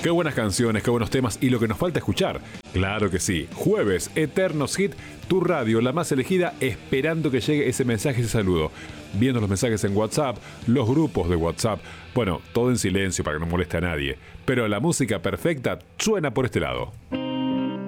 Qué buenas canciones, qué buenos temas y lo que nos falta escuchar. Claro que sí. Jueves, Eternos Hit, tu radio, la más elegida, esperando que llegue ese mensaje, ese saludo. Viendo los mensajes en WhatsApp, los grupos de WhatsApp. Bueno, todo en silencio para que no moleste a nadie. Pero la música perfecta suena por este lado.